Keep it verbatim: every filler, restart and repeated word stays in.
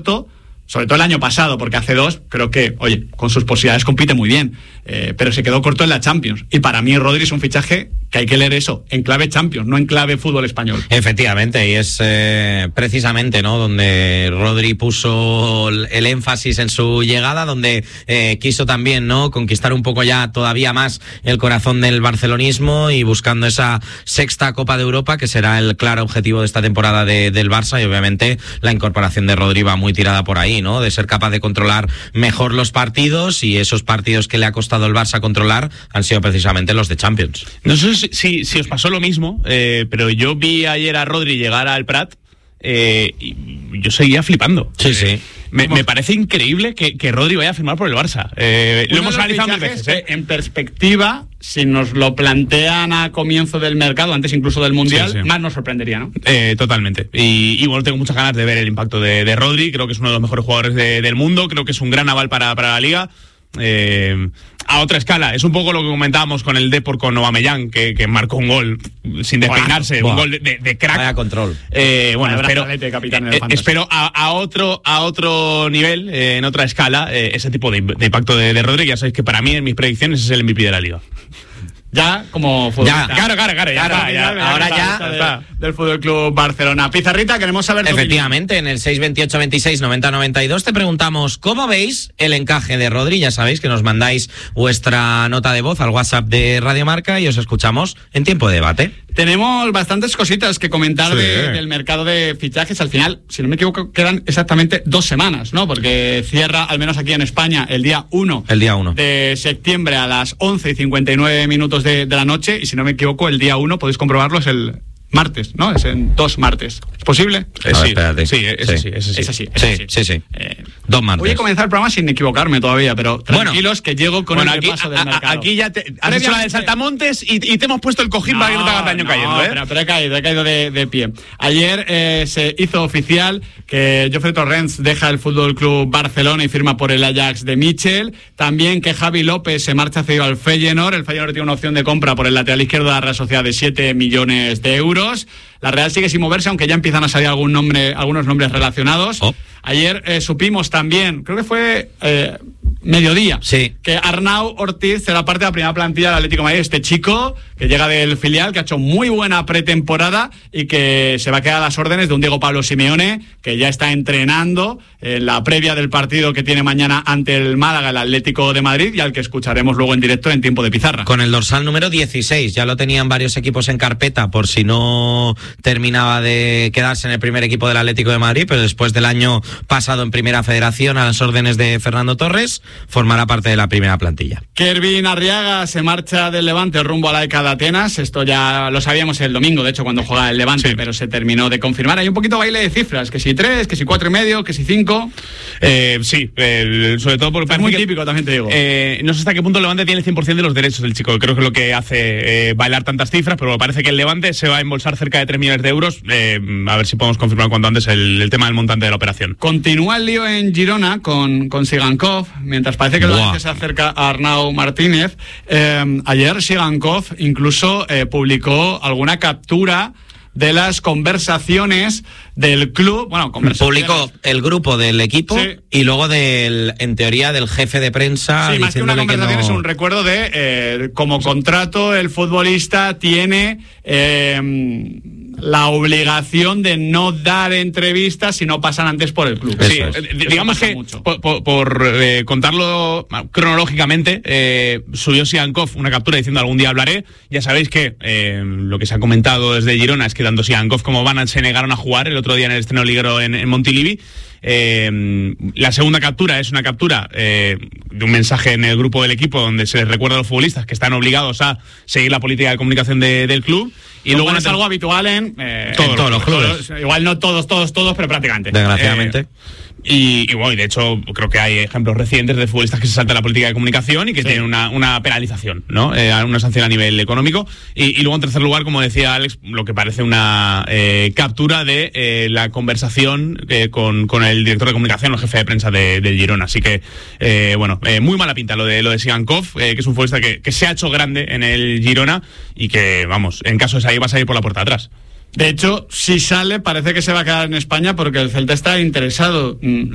corto, sobre todo el año pasado, porque hace dos, creo que, oye, con sus posibilidades compite muy bien, eh, pero se quedó corto en la Champions. Y para mí Rodri es un fichaje que hay que leer eso, en clave Champions, no en clave fútbol español. Efectivamente, y es eh, precisamente, ¿no?, donde Rodri puso el énfasis en su llegada, donde eh, quiso también, ¿no?, conquistar un poco ya todavía más el corazón del barcelonismo y buscando esa sexta Copa de Europa, que será el claro objetivo de esta temporada de, del Barça, y obviamente la incorporación de Rodri va muy tirada por ahí, ¿no?, de ser capaz de controlar mejor los partidos, y esos partidos que le ha costado el Barça controlar han sido precisamente los de Champions. No sé si, si, si os pasó lo mismo, eh, pero yo vi ayer a Rodri llegar al Prat eh, y yo seguía flipando. Sí, sí. Me, me parece increíble que, que Rodri vaya a firmar por el Barça. Eh, lo hemos analizado mil veces. ¿eh? En perspectiva, si nos lo plantean a comienzo del mercado, antes incluso del Mundial, sí, sí. más nos sorprendería, ¿no? Eh, totalmente. Y, y bueno, tengo muchas ganas de ver el impacto de, de Rodri. Creo que es uno de los mejores jugadores de, del mundo. Creo que es un gran aval para, para la Liga. Eh, a otra escala, es un poco lo que comentábamos con el Depor con Aubameyang, que, que marcó un gol sin despeinarse, Buah. un gol de, de, de crack. Vaya control. Eh, bueno, espero, eh, espero a, a otro a otro nivel, eh, en otra escala, eh, ese tipo de, de impacto de, de Rodri. Ya sabéis que para mí, en mis predicciones, es el M V P de la Liga. Ya como futbolista. Ya, claro, claro, claro, ya, claro, está, ya, ya, ahora ya, ya está, está. De, del Fútbol Club Barcelona. Pizarrita, queremos saber tu Efectivamente, opinión. en el seis veintiocho veintiséis noventa noventa y dos te preguntamos cómo veis el encaje de Rodri. Ya sabéis que nos mandáis vuestra nota de voz al WhatsApp de Radio Marca y os escuchamos en tiempo de debate. Tenemos bastantes cositas que comentar sí. de, del mercado de fichajes. Al final, si no me equivoco, quedan exactamente dos semanas, ¿no? Porque cierra, al menos aquí en España, el día uno el día uno de septiembre a las once y cincuenta y nueve minutos de, de la noche. Y si no me equivoco, el día uno, podéis comprobarlo, es el martes, ¿no? Es en dos martes. ¿Es posible? Eh, sí, espérate. sí, ese sí, ese sí. Es así, es Sí, así. sí, sí. Eh, Dos martes. Voy a comenzar el programa sin equivocarme todavía, pero tranquilos, bueno, que llego con bueno, el aquí, repaso del a, mercado. Aquí ya te has hecho la del saltamontes y, y te hemos puesto el cojín no, para que no te hagas daño no, cayendo, ¿eh? Pero, pero he caído, he caído de, de pie. Ayer eh, se hizo oficial que Jofre Torrents deja el Fútbol Club Barcelona y firma por el Ajax de Michel. También que Javi López se marcha cedido al Feyenoord. El Feyenoord tiene una opción de compra por el lateral izquierdo de la Real Sociedad de siete millones de euros. La Real sigue sin moverse, aunque ya empiezan a salir algún nombre, algunos nombres relacionados. Oh. Ayer eh, supimos también, creo que fue eh, mediodía, sí. que Arnau Ortiz será parte de la primera plantilla del Atlético de Madrid. Este chico que llega del filial, que ha hecho muy buena pretemporada y que se va a quedar a las órdenes de un Diego Pablo Simeone, que ya está entrenando en la previa del partido que tiene mañana ante el Málaga, el Atlético de Madrid, y al que escucharemos luego en directo en Tiempo de Pizarra. Con el dorsal número dieciséis, ya lo tenían varios equipos en carpeta por si no terminaba de quedarse en el primer equipo del Atlético de Madrid, pero después del año pasado en Primera Federación a las órdenes de Fernando Torres, formará parte de la primera plantilla. Kervin Arriaga se marcha del Levante rumbo a la E C A de Atenas. Esto ya lo sabíamos el domingo, de hecho, cuando juega el Levante, sí. pero se terminó de confirmar. Hay un poquito baile de cifras, que si tres, que si cuatro y medio, que si cinco. Eh, sí, eh, sobre todo porque es muy típico, que, también te digo. Eh, no sé hasta qué punto el Levante tiene el cien por ciento de los derechos del chico. Creo que es lo que hace eh, bailar tantas cifras, pero parece que el Levante se va a embolsar cerca de tres millones de euros. Eh, a ver si podemos confirmar cuanto antes el, el tema del montante de la operación. Continúa el lío en Girona con, con Sigankov, mientras parece que lo que se acerca a Arnau Martínez. Eh, ayer Sigankov incluso eh, publicó alguna captura de las conversaciones del club. Bueno, conversaciones. Publicó el grupo del equipo sí. y luego del, en teoría, del jefe de prensa. Sí, más que una conversación que no... es un recuerdo de eh, como contrato el futbolista tiene eh, la obligación de no dar entrevistas si no pasan antes por el club. Sí, es. digamos que mucho. por, por, por eh, contarlo cronológicamente, eh, subió Sigankov una captura diciendo algún día hablaré. Ya sabéis que eh, lo que se ha comentado desde Girona es que tanto Sigankov como Van se negaron a jugar el otro día en el estreno liguero en, en Montilivi. Eh, la segunda captura es una captura eh, de un mensaje en el grupo del equipo donde se les recuerda a los futbolistas que están obligados a seguir la política de comunicación de, del club. Y Lo luego cual es algo habitual en, eh, todos, en todos los clubes. Todos, igual no todos, todos, todos, pero prácticamente. Desgraciadamente. Eh, Y, y bueno, y de hecho creo que hay ejemplos recientes de futbolistas que se saltan la política de comunicación y que sí. tienen una, una penalización, ¿no? Eh, una sanción a nivel económico. Y, y luego en tercer lugar, como decía Alex, lo que parece una eh, captura de eh, la conversación eh, con, con el director de comunicación, el jefe de prensa de, de Girona. Así que, eh, bueno, eh, muy mala pinta lo de lo de Sigankov, eh, que es un futbolista que, que se ha hecho grande en el Girona y que, vamos, en caso de salir va a salir por la puerta de atrás. De hecho, si sale, parece que se va a quedar en España porque el Celta está interesado.